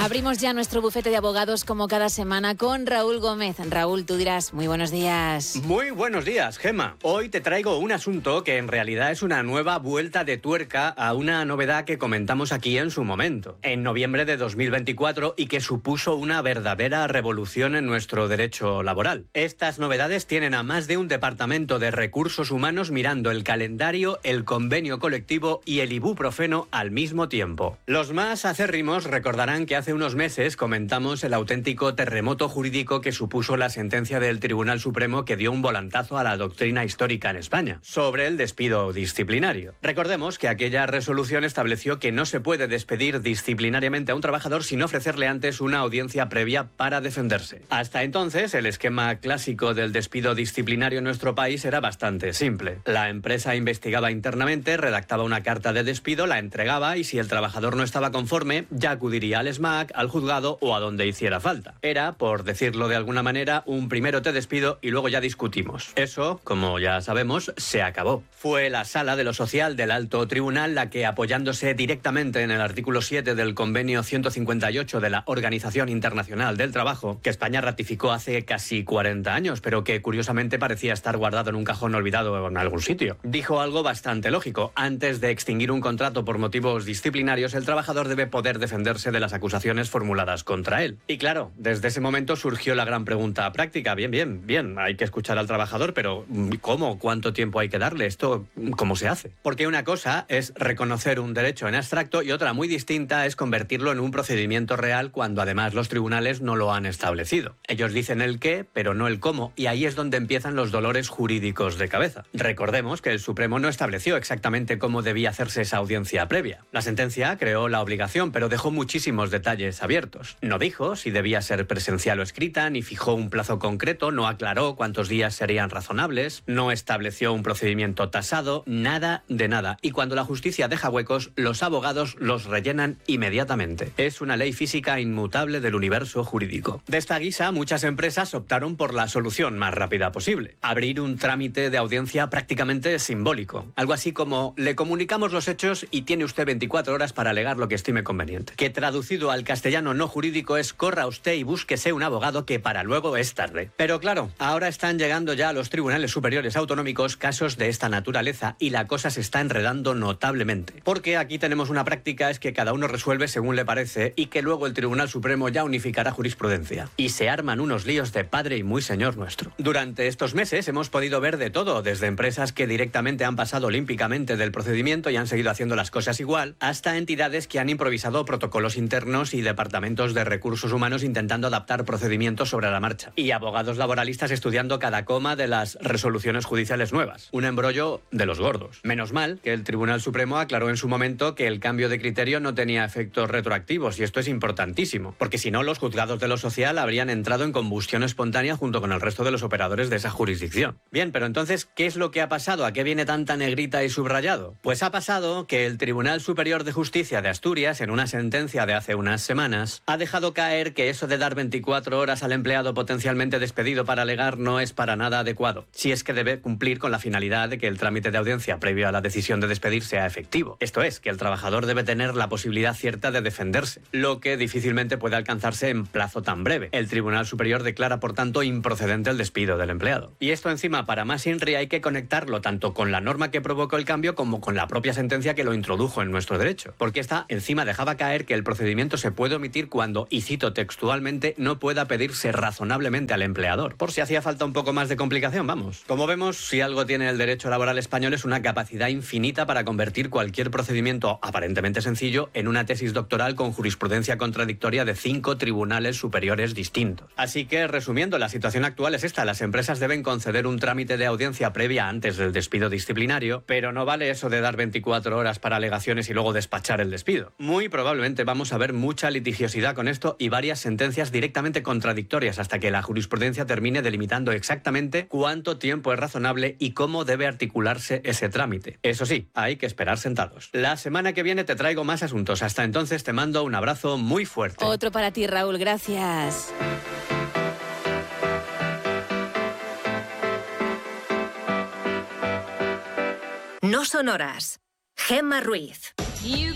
Abrimos ya nuestro bufete de abogados como cada semana con Raúl Gómez. Raúl, tú dirás, muy buenos días. Muy buenos días, Gemma. Hoy te traigo un asunto que en realidad es una nueva vuelta de tuerca a una novedad que comentamos aquí en su momento, en noviembre de 2024, y que supuso una verdadera revolución en nuestro derecho laboral. Estas novedades tienen a más de un departamento de recursos humanos mirando el calendario, el convenio colectivo y el ibuprofeno al mismo tiempo. Los más acérrimos recordarán que hace unos meses comentamos el auténtico terremoto jurídico que supuso la sentencia del Tribunal Supremo que dio un volantazo a la doctrina histórica en España sobre el despido disciplinario. Recordemos que aquella resolución estableció que no se puede despedir disciplinariamente a un trabajador sin ofrecerle antes una audiencia previa para defenderse. Hasta entonces, el esquema clásico del despido disciplinario en nuestro país era bastante simple. La empresa investigaba internamente, redactaba una carta de despido, la entregaba y si el trabajador no estaba conforme, ya acudiría al SMAC, al juzgado o a donde hiciera falta. Era, por decirlo de alguna manera, un primero te despido y luego ya discutimos. Eso, como ya sabemos, se acabó. Fue la Sala de lo Social del Alto Tribunal la que, apoyándose directamente en el artículo 7 del Convenio 158 de la Organización Internacional del Trabajo, que España ratificó hace casi 40 años, pero que curiosamente parecía estar guardado en un cajón olvidado en algún sitio, dijo algo bastante lógico. Antes de extinguir un contrato por motivos disciplinarios, el trabajador debe poder defenderse de las acusaciones formuladas contra él. Y claro, desde ese momento surgió la gran pregunta práctica. Bien, hay que escuchar al trabajador, pero ¿cómo? ¿Cuánto tiempo hay que darle? ¿Esto cómo se hace? Porque una cosa es reconocer un derecho en abstracto y otra muy distinta es convertirlo en un procedimiento real cuando además los tribunales no lo han establecido. Ellos dicen el qué, pero no el cómo, y ahí es donde empiezan los dolores jurídicos de cabeza. Recordemos que el Supremo no estableció exactamente cómo debía hacerse esa audiencia previa. La sentencia creó la obligación, pero dejó muchísimos detalles abiertos. No dijo si debía ser presencial o escrita, ni fijó un plazo concreto, no aclaró cuántos días serían razonables, no estableció un procedimiento tasado, nada de nada. Y cuando la justicia deja huecos, los abogados los rellenan inmediatamente. Es una ley física inmutable del universo jurídico. De esta guisa, muchas empresas optaron por la solución más rápida posible: abrir un trámite de audiencia prácticamente simbólico. Algo así como: le comunicamos los hechos y tiene usted 24 horas para alegar lo que estime conveniente. Que traducido al castellano no jurídico es: corra usted y búsquese un abogado que para luego es tarde. Pero claro, ahora están llegando ya a los tribunales superiores autonómicos casos de esta naturaleza y la cosa se está enredando notablemente. Porque aquí tenemos una práctica, es que cada uno resuelve según le parece y que luego el Tribunal Supremo ya unificará jurisprudencia. Y se arman unos líos de padre y muy señor nuestro. Durante estos meses hemos podido ver de todo, desde empresas que directamente han pasado olímpicamente del procedimiento y han seguido haciendo las cosas igual, hasta entidades que han improvisado protocolos internos y departamentos de recursos humanos intentando adaptar procedimientos sobre la marcha. Y abogados laboralistas estudiando cada coma de las resoluciones judiciales nuevas. Un embrollo de los gordos. Menos mal que el Tribunal Supremo aclaró en su momento que el cambio de criterio no tenía efectos retroactivos, y esto es importantísimo, porque si no, los juzgados de lo social habrían entrado en combustión espontánea junto con el resto de los operadores de esa jurisdicción. Bien, pero entonces, ¿qué es lo que ha pasado? ¿A qué viene tanta negrita y subrayado? Pues ha pasado que el Tribunal Superior de Justicia de Asturias, en una sentencia de hace unas semanas, ha dejado caer que eso de dar 24 horas al empleado potencialmente despedido para alegar no es para nada adecuado, si es que debe cumplir con la finalidad de que el trámite de audiencia previo a la decisión de despedir sea efectivo. Esto es, que el trabajador debe tener la posibilidad cierta de defenderse, lo que difícilmente puede alcanzarse en plazo tan breve. El Tribunal Superior declara, por tanto, improcedente el despido del empleado. Y esto encima, para más INRI, hay que conectarlo tanto con la norma que provocó el cambio como con la propia sentencia que lo introdujo en nuestro derecho. Porque esta encima dejaba caer que el procedimiento se puede omitir cuando, y cito textualmente, no pueda pedirse razonablemente al empleador. Por si hacía falta un poco más de complicación, vamos. Como vemos, si algo tiene el derecho laboral español es una capacidad infinita para convertir cualquier procedimiento aparentemente sencillo en una tesis doctoral con jurisprudencia contradictoria de 5 tribunales superiores distintos. Así que, resumiendo, la situación actual es esta: las empresas deben conceder un trámite de audiencia previa antes del despido disciplinario, pero no vale eso de dar 24 horas para alegaciones y luego despachar el despido. Muy probablemente vamos a ver mucha litigiosidad con esto y varias sentencias directamente contradictorias hasta que la jurisprudencia termine delimitando exactamente cuánto tiempo es razonable y cómo debe articularse ese trámite. Eso sí, hay que esperar sentados. La semana que viene te traigo más asuntos. Hasta entonces te mando un abrazo muy fuerte. Otro para ti, Raúl. Gracias. No son horas. Gemma Ruiz.